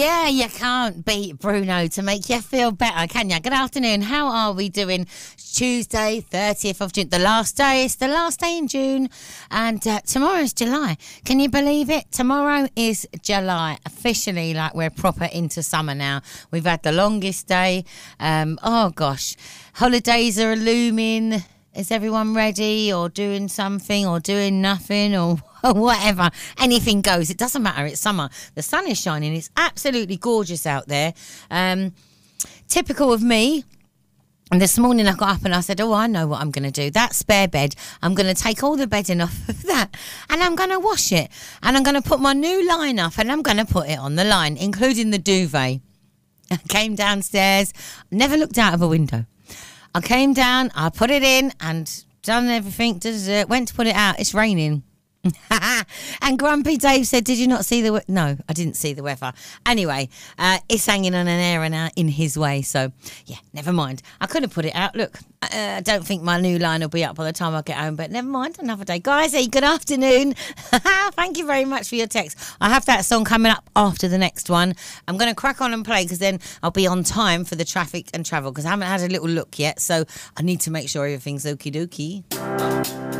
Yeah, you can't beat Bruno to make you feel better, can you? Good afternoon. How are we doing? Tuesday, 30th of June. The last day. It's the last day in June. And tomorrow's July. Can you believe it? Tomorrow is July. Officially, like, we're proper into summer now. We've had the longest day. Oh, gosh. Holidays are looming. Is everyone ready or doing something or doing nothing or whatever? Anything goes. It doesn't matter. It's summer. The sun is shining. It's absolutely gorgeous out there. Typical of me. And this morning I got up and I said, I know what I'm going to do. That spare bed, I'm going to take all the bedding off of that and I'm going to wash it. And I'm going to put my new line up and I'm going to put it on the line, including the duvet. I came downstairs, never looked out of a window. I came down, I put it in and done everything. Went to put it out. It's raining. And Grumpy Dave said, did you not see the... No, I didn't see the weather. Anyway, it's hanging on an error in his way. So, yeah, never mind. I could have put it out. Look, I don't think my new line will be up by the time I get home. But never mind, another day. Guys, good afternoon. Thank you very much for your text. I have that song coming up after the next one. I'm going to crack on and play because then I'll be on time for the traffic and travel because I haven't had a little look yet. So I need to make sure everything's okie dokie.